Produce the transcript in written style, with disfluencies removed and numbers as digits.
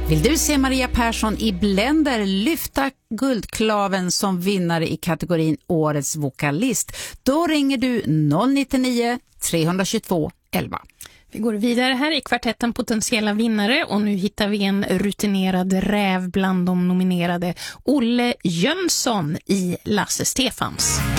Vill du se Maria Persson i Blender lyfta guldklaven som vinnare i kategorin Årets vokalist? Då ringer du 099 322 11. Vi går vidare här i kvartetten potentiella vinnare och nu hittar vi en rutinerad räv bland de nominerade, Olle Jönsson i Lasse Stefans.